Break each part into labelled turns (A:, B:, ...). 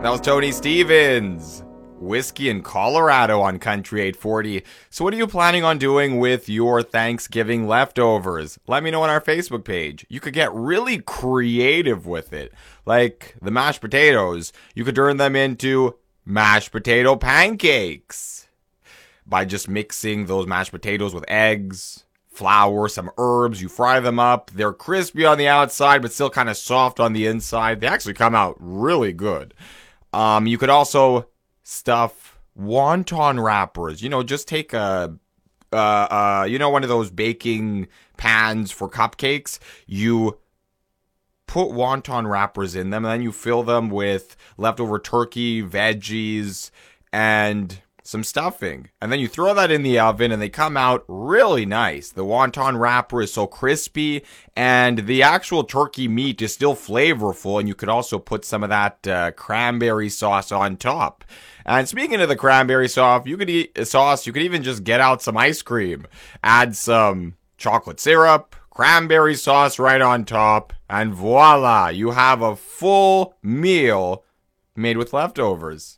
A: That was Tony Stevens. Whiskey in Colorado on Country 840. So what are you planning on doing with your Thanksgiving leftovers? Let me know on our Facebook page. You could get really creative with it. Like the mashed potatoes, you could turn them into mashed potato pancakes by just mixing those mashed potatoes with eggs, flour, some herbs. You fry them up. They're crispy on the outside, but still kind of soft on the inside. They actually come out really good. You could also stuff wonton wrappers. Just take one of those baking pans for cupcakes. You put wonton wrappers in them, and then you fill them with leftover turkey, veggies, and some stuffing. And then you throw that in the oven, and they come out really nice. The wonton wrapper is so crispy, and the actual turkey meat is still flavorful, and you could also put some of that cranberry sauce on top. And speaking of the cranberry sauce, you could even just get out some ice cream, add some chocolate syrup, cranberry sauce right on top, and voila, you have a full meal made with leftovers.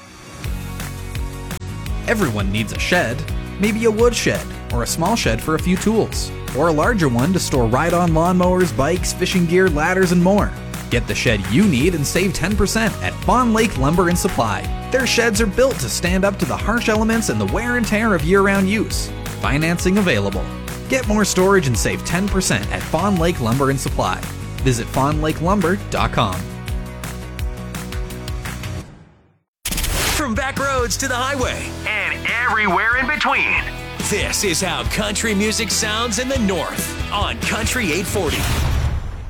B: Everyone needs a shed. Maybe a wood shed, or a small shed for a few tools, or a larger one to store ride-on lawnmowers, bikes, fishing gear, ladders, and more. Get the shed you need and save 10% at Fawn Lake Lumber and Supply. Their sheds are built to stand up to the harsh elements and the wear and tear of year-round use. Financing available. Get more storage and save 10% at Fawn Lake Lumber and Supply. Visit fawnlakelumber.com.
C: From back roads to the highway and everywhere in between, this is how country music sounds in the North on Country 840.